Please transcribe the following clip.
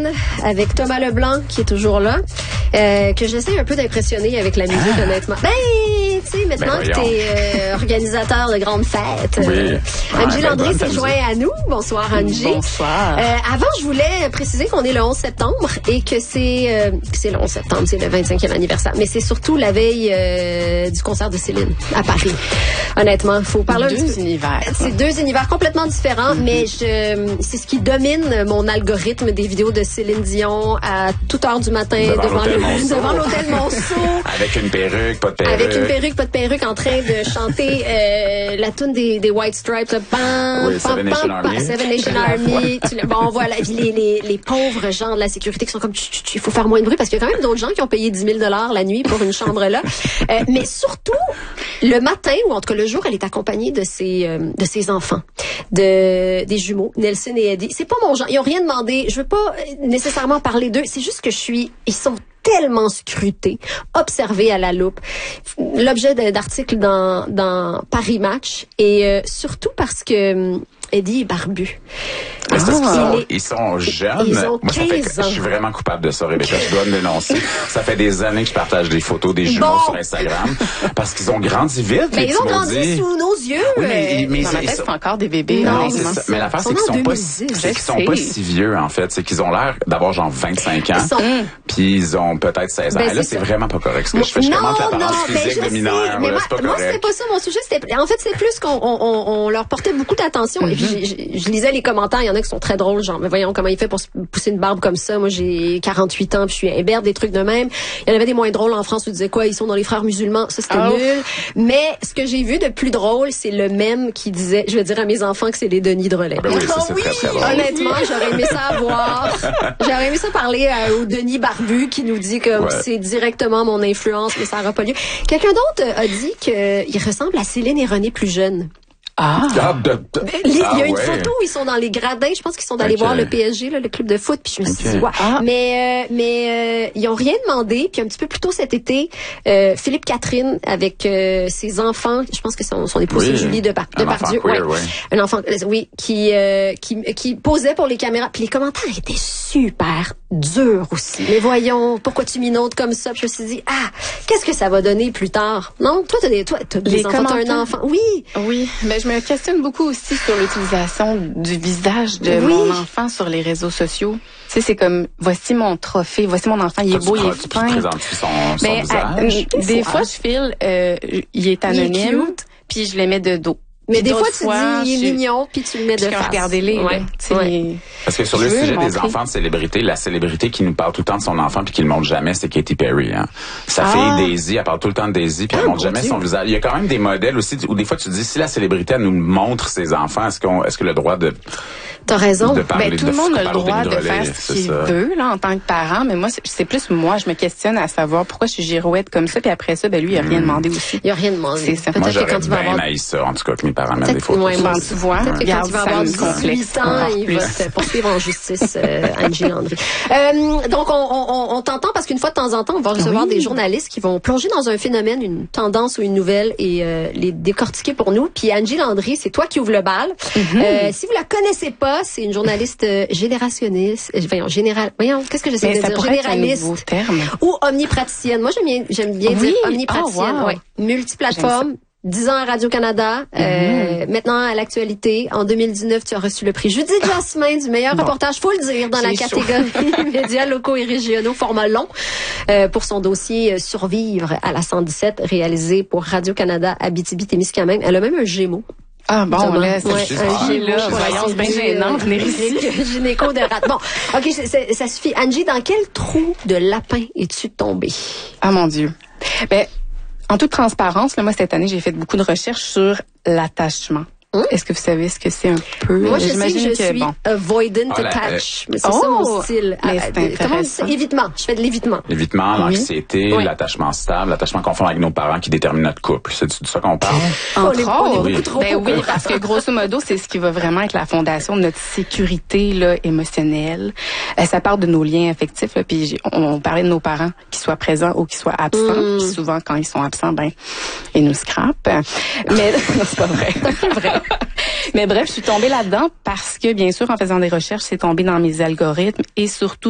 Céline avec Thomas Leblanc qui est toujours là, que j'essaie un peu d'impressionner avec la musique, honnêtement. Ben, tu sais, maintenant que t'es organisateur de grandes fêtes, Angie Landry s'est joint à nous. Bonsoir, Angie. Bonsoir. Avant, je voulais préciser qu'on est le 11 septembre et que c'est le 11 septembre, c'est le 25e anniversaire, mais c'est surtout la veille du concert de Céline à Paris. Honnêtement, il faut parler deux univers. C'est deux univers complètement différents, mais c'est ce qui domine mon algorithme des vidéos de Céline Dion à toute heure du matin devant l'hôtel Monceau. Avec une perruque, pas de perruque. Avec une perruque, pas de perruque, en train de chanter la tune des White Stripes. Seven Nation Army. Seven Nation Army. Bon, voilà. Les pauvres gens de la sécurité qui sont comme, il faut faire moins de bruit parce qu'il y a quand même d'autres gens qui ont payé 10 000 $ la nuit pour une chambre là. Mais surtout, le matin, ou en tout cas le jour, elle est accompagnée de ses enfants, des jumeaux, Nelson et Eddie. C'est pas mon genre. Ils ont rien demandé. Je veux pas nécessairement parler d'eux. C'est juste que ils sont tellement scrutés, observés à la loupe. L'objet d'articles dans Paris Match et surtout parce que Eddie est barbu. Ils sont jeunes. Ils ont 15 ans. Je suis vraiment coupable de ça, Rebecca. Je dois me dénoncer. Ça fait des années que je partage des photos des jumeaux sur Instagram parce qu'ils ont grandi vite. Mais ils ont grandi sous nos yeux. Oui, mais dans ma tête, c'est encore des bébés. Non, c'est ça. Mais l'affaire, c'est qu'ils sont pas si vieux, en fait. C'est qu'ils ont l'air d'avoir genre 25 ans. Puis ils ont peut-être 16 ans. Et là, c'est vraiment pas correct ce que je fais. Je commente l'apparence physique de mineurs. Mais c'est pas correct. moi, c'était pas ça mon sujet. En fait, c'est plus qu'on leur portait beaucoup d'attention. Et puis, je lisais les commentaires. Il y en a qui sont très drôles. Genre, mais voyons comment il fait pour se pousser une barbe comme ça. Moi, j'ai 48 ans puis je suis imberbe, des trucs de même. Il y en avait des moins drôles en France où ils disaient quoi? Ils sont dans les frères musulmans. Ça, c'était nul. Mais ce que j'ai vu de plus drôle, c'est le mème qui disait, je vais dire à mes enfants que c'est les Denis de relais. Ben oui, ça, c'est très, très drôle. Honnêtement, j'aurais aimé ça voir. J'aurais aimé ça parler au Denis Barbu qui nous dit que c'est directement mon influence, mais ça n'aura pas lieu. Quelqu'un d'autre a dit qu'il ressemble à Céline et René plus jeunes. Il y a une photo où ils sont dans les gradins. Je pense qu'ils sont allés voir le PSG, le club de foot. Puis je me suis dit, mais ils ont rien demandé. Puis un petit peu plus tôt cet été, Philippe Catherine avec ses enfants. Je pense que son épouse c'est Julie Depardieu. Un enfant, qui posait pour les caméras. Puis les commentaires étaient super durs aussi. Mais voyons, pourquoi tu minaudes comme ça? Puis je me suis dit, qu'est-ce que ça va donner plus tard? Non, toi, t'as des enfants, t'as un enfant. Oui, mais je me questionne beaucoup aussi sur l'utilisation du visage de mon enfant sur les réseaux sociaux. Tu sais, c'est comme, voici mon trophée, voici mon enfant, il est beau, il est fin. Tu présentes son visage? Des fois, je file, il est anonyme, puis je le mets de dos. Mais des fois, tu dis, il est mignon, puis tu le mets de face. Regardez-les. Parce que sur le sujet des enfants de célébrité, la célébrité qui nous parle tout le temps de son enfant puis qui le montre jamais, c'est Katy Perry. Hein. Sa fille Daisy, elle parle tout le temps de Daisy puis elle montre jamais son visage. Il y a quand même des modèles aussi où des fois tu te dis, si la célébrité elle nous montre ses enfants, est-ce que le droit de... T'as raison. Tout le monde a le droit de faire ce qu'il veut là en tant que parent, mais moi c'est plus moi, je me questionne à savoir pourquoi je suis girouette comme ça, puis après ça, lui il a rien demandé aussi. Il a rien demandé. C'est ça. Moi j'aurais bien haï ça, en tout cas que mes parents mettent des photos. Tu vois, quand il va avoir 18 ans, il va te poursuivre en justice, Angie Landry. Donc on t'entend parce qu'une fois de temps en temps, on va recevoir des journalistes qui vont plonger dans un phénomène, une tendance ou une nouvelle et les décortiquer pour nous. Puis Angie Landry, c'est toi qui ouvre le bal. Si vous la connaissez pas, c'est une journaliste générationniste. Qu'est-ce que j'essaie de dire? Généraliste ou omnipraticienne. Moi, j'aime bien dire omnipraticienne. Multiplateforme. 10 ans à Radio-Canada. Maintenant, à l'actualité, en 2019, tu as reçu le prix Judith Jasmin du meilleur reportage, faut le dire, dans la catégorie médias locaux et régionaux, format long, pour son dossier Survivre à la 117, réalisé pour Radio-Canada Abitibi-Témiscamingue. Elle a même un Gémeaux. Ah bon, là, voyons, c'est bien gênant, venir ici. Gynéco de rat. Bon, OK, ça suffit. Angie, dans quel trou de lapin es-tu tombée? Ah mon Dieu. En toute transparence, moi, cette année, j'ai fait beaucoup de recherches sur l'attachement. Est-ce que vous savez ce que c'est un peu? Moi, je sais que je suis avoidant attach. Mais c'est ça mon style. Comment on dit ça? Évitement. Je fais de l'évitement. L'évitement, l'anxiété, l'attachement stable, l'attachement conforme avec nos parents qui détermine notre couple. C'est de ça qu'on parle? Entre autres. Oui, parce que grosso modo, c'est ce qui va vraiment être la fondation de notre sécurité là, émotionnelle. Ça part de nos liens affectifs. Là, puis on parlait de nos parents qui soient présents ou qui soient absents. Puis souvent, quand ils sont absents, ils nous scrapent. Mais c'est pas vrai. C'est vrai. Mais bref, je suis tombée là-dedans parce que, bien sûr, en faisant des recherches, c'est tombé dans mes algorithmes et surtout